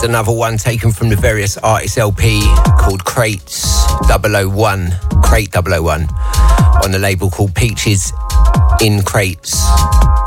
Another one taken from the Various Artists LP called Crates 001, Crate 001, on the label called Peaches in Crates.